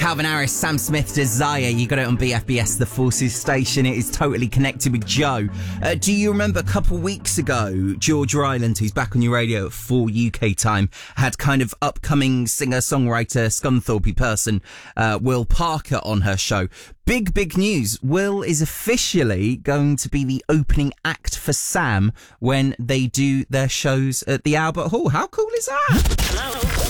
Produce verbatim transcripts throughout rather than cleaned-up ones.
Calvin Harris, Sam Smith, Desire. You got it on B F B S, the Forces station. It is totally connected with Joe. Uh, do you remember a couple weeks ago, George Ryland, who's back on your radio at four U K time, had kind of upcoming singer-songwriter, Scunthorpe person, uh, Will Parker on her show. Big, big news. Will is officially going to be the opening act for Sam when they do their shows at the Albert Hall. How cool is that? Hello.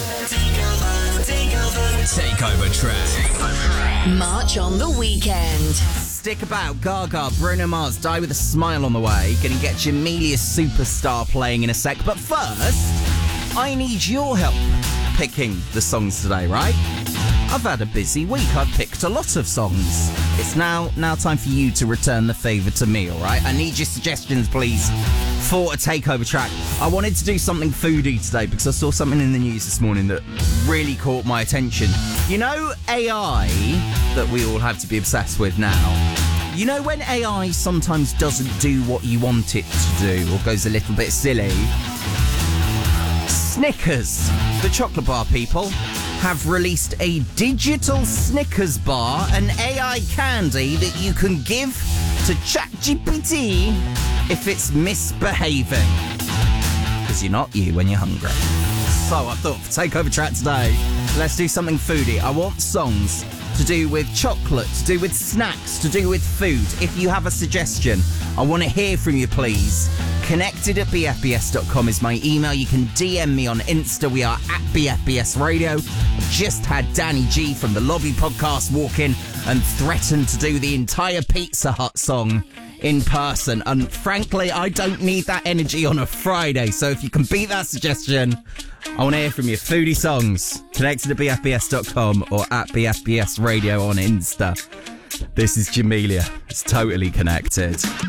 Takeover track. March on the weekend. Stick about. Gaga, Bruno Mars, Die With a Smile on the way. Gonna get Jamelia Superstar playing in a sec. But first, I need your help picking the songs today, right? I've had a busy week. I've picked a lot of songs. It's now now time for you to return the favour to me, all right? I need your suggestions, please, for a takeover track. I wanted to do something foodie today because I saw something in the news this morning that really caught my attention. You know A I that we all have to be obsessed with now? You know when A I sometimes doesn't do what you want it to do or goes a little bit silly? Snickers, the chocolate bar people, have released a digital Snickers bar, an A I candy that you can give to ChatGPT if it's misbehaving. Because you're not you when you're hungry. So I thought, for Takeover Track today, let's do something foodie. I want songs to do with chocolate, to do with snacks, to do with food. If you have a suggestion, I want to hear from you, please. Connected at b f b s dot com is my email. You can D M me on Insta. We are at B F B S Radio. I've just had Danny G from the Lobby Podcast walk in and threaten to do the entire Pizza Hut song in person. And frankly, I don't need that energy on a Friday. So if you can beat that suggestion, I want to hear from you. Foodie songs. Connected at b f b s dot com or at B F B S Radio on Insta. This is Jamelia. It's totally connected.